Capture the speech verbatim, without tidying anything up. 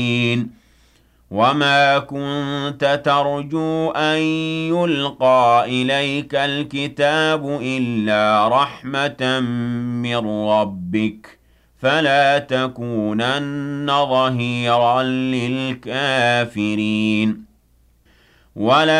وَمَا كُنتَ تَرْجُو أَن يُلْقَىٰ إِلَيْكَ الْكِتَابُ إِلَّا رَحْمَةً مِّن رَّبِّكَ ۖ فَلَا تَكُونَنَّ ظَهِيرًا لِّلْكَافِرِينَ